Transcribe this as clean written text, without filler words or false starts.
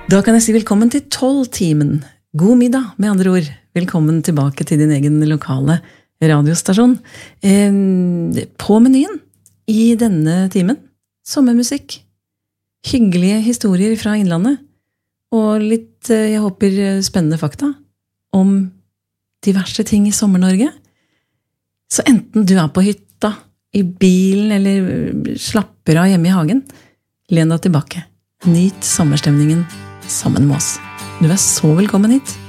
Da kan jeg si velkommen til 12-timen. God middag, med andre ord. Velkommen tilbake til din egen lokale radiostasjon. På menyen i denne timen, sommermusikk, hyggelige historier fra innlandet, og litt, jeg håper, spennende fakta om diverse ting i Sommer-Norge. Så enten du er på hytta, i bilen, eller slapper av hjemme i hagen, len deg tilbake. Nyt sommerstemningen sammen med oss. Du er så velkommen hit.